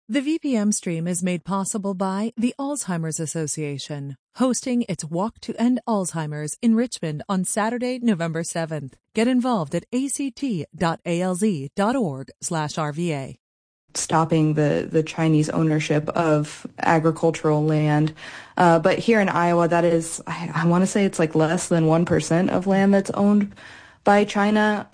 The VPM stream is made possible by the Alzheimer's Association, hosting its Walk to End Alzheimer's in Richmond on Saturday, November 7th. Get involved at act.alz.org/RVA. Stopping the Chinese ownership of agricultural land. But here in Iowa, that is, I want to say it's like less than 1% of land that's owned by China.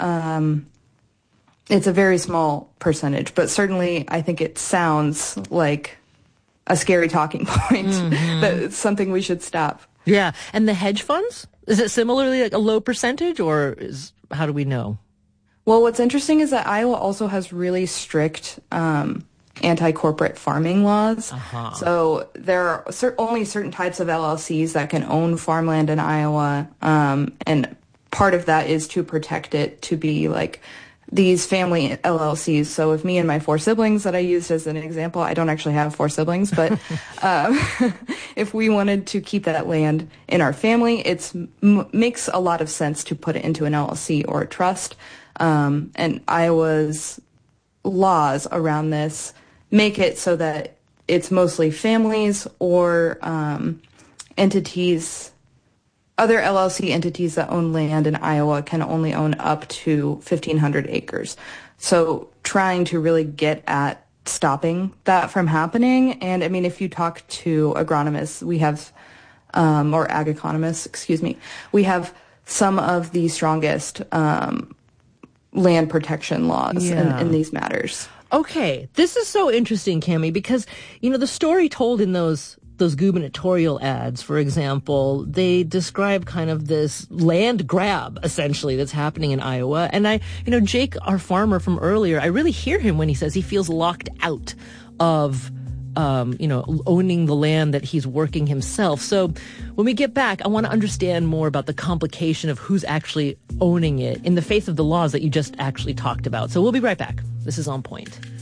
It's a very small percentage, but certainly I think it sounds like a scary talking point. Mm-hmm. That it's something we should stop. Yeah. And the hedge funds? Is it similarly like a low percentage, or how do we know? Well, what's interesting is that Iowa also has really strict anti-corporate farming laws. Uh-huh. So there are only certain types of LLCs that can own farmland in Iowa, and part of that is to protect it to be like these family LLCs. So if me and my 4 siblings that I used as an example, I don't actually have 4 siblings, but if we wanted to keep that land in our family, it makes a lot of sense to put it into an LLC or a trust. And Iowa's laws around this make it so that it's mostly families or entities. Other LLC entities that own land in Iowa can only own up to 1,500 acres. So trying to really get at stopping that from happening. And I mean, if you talk to agronomists, we have, or ag economists, excuse me, we have some of the strongest land protection laws in these matters. Okay. This is so interesting, Cami, because, the story told in those gubernatorial ads, for example, they describe kind of this land grab, essentially, that's happening in Iowa. And Jake, our farmer from earlier, I really hear him when he says he feels locked out of, owning the land that he's working himself. So when we get back, I want to understand more about the complication of who's actually owning it in the face of the laws that you just actually talked about. So we'll be right back. This is On Point.